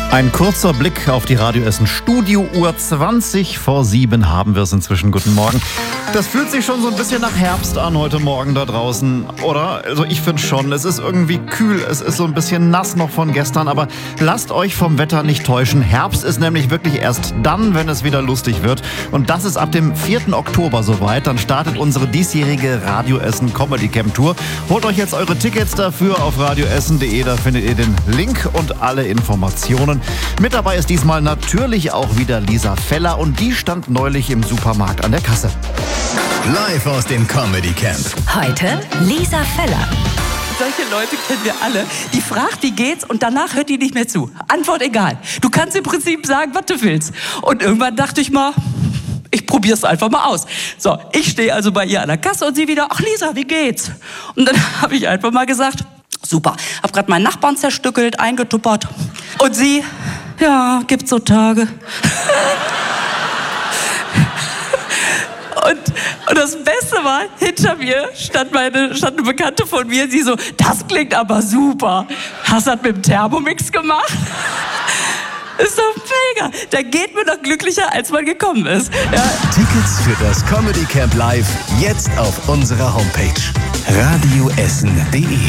Ein kurzer Blick auf die Radio Essen Studio-Uhr. 7:20 haben wir es inzwischen. Guten Morgen. Das fühlt sich schon so ein bisschen nach Herbst an heute Morgen da draußen, oder? Also ich finde schon, es ist irgendwie kühl, es ist so ein bisschen nass noch von gestern, aber lasst euch vom Wetter nicht täuschen. Herbst ist nämlich wirklich erst dann, wenn es wieder lustig wird. Und das ist ab dem 4. Oktober soweit. Dann startet unsere diesjährige Radio Essen Comedy Camp Tour. Holt euch jetzt eure Tickets dafür auf radioessen.de, da findet ihr den Link und alle Informationen. Mit dabei ist diesmal natürlich auch wieder Lisa Feller und die stand neulich im Supermarkt an der Kasse. Live aus dem Comedy Camp. Heute Lisa Feller. Solche Leute kennen wir alle. Die fragt, wie geht's, und danach hört die nicht mehr zu. Antwort egal. Du kannst im Prinzip sagen, was du willst. Und irgendwann dachte ich mal, ich probier's einfach mal aus. So, ich stehe also bei ihr an der Kasse und sie wieder, ach Lisa, wie geht's? Und dann habe ich einfach mal gesagt, super, hab gerade meinen Nachbarn zerstückelt, eingetuppert. Und sie, ja, gibt's so Tage. Und das Beste war, hinter mir stand eine Bekannte von mir, sie so, das klingt aber super. Hast du das mit dem Thermomix gemacht? Ist doch mega. Da geht man doch glücklicher, als man gekommen ist. Ja. Tickets für das Comedy Camp Live jetzt auf unserer Homepage radioessen.de.